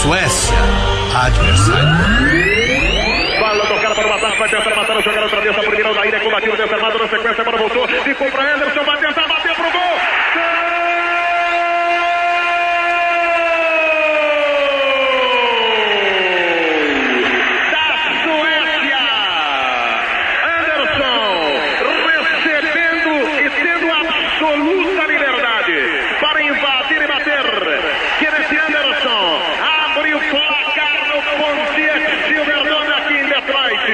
Suécia, adversário. Bola tocada para o ataque, vai tentar matar o jogador outra vez. A primeira o Daíra combatido, desarmado na sequência, agora voltou. Ficou para Anderson, vai tentar bater pro gol. Absoluta liberdade para invadir e bater. Kenneth Anderson abre o placar no Pontiac Silverdome aqui em Detroit.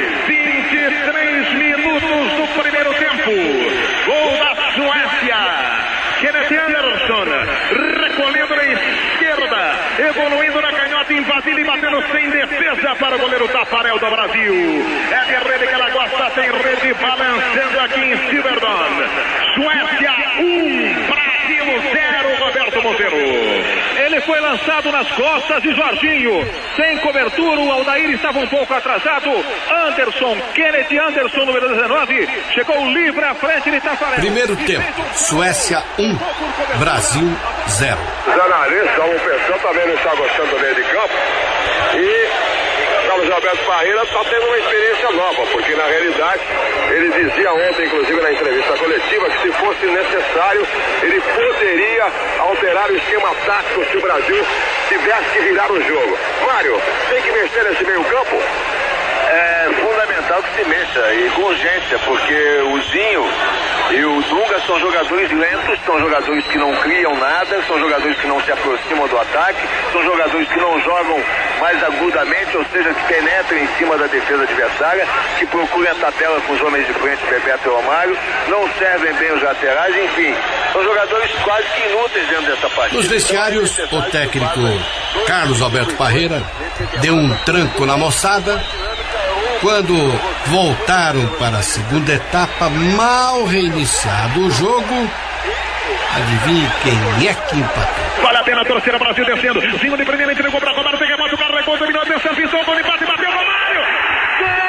23 minutos do primeiro tempo. Gol da Suécia. Kenneth Anderson recolhendo na esquerda, evoluindo na canhota, invadindo e batendo sem defesa para o goleiro Tafarel do Brasil. É de rede que ela gosta, tem rede balançando aqui em Silverdome. Suécia 1, Brasil 0, Roberto Monteiro. Ele foi lançado nas costas de Jorginho, sem cobertura, o Aldair estava um pouco atrasado. Anderson, Kenneth Anderson, número 19, chegou livre à frente de Tafarel. Primeiro tempo, Suécia 1, Brasil 0. Os analistas, o pessoal também não está gostando do meio de campo. E Carlos Alberto Parreira está tendo uma experiência nova, porque na realidade ele dizia ontem, inclusive na entrevista coletiva, que se fosse necessário ele poderia alterar o esquema tático se o Brasil tivesse que virar o jogo. Mário, tem que mexer nesse meio campo? É fundamental que se mexa e com urgência, porque o Zinho e o Dunga são jogadores lentos, são jogadores que não criam nada, são jogadores que não se aproximam do ataque, são jogadores que não jogam mais agudamente, ou seja, que penetram em cima da defesa adversária, que procuram a tabela com os homens de frente, Bebeto e Romário, não servem bem os laterais, enfim, são jogadores quase que inúteis dentro dessa partida. Nos vestiários, o técnico Carlos Alberto Parreira deu um tranco na moçada. Quando voltaram para a segunda etapa, mal reiniciado o jogo, adivinhe quem é que empatou. Vale a pena torcer, o Brasil descendo. Zinho de primeira, entregou para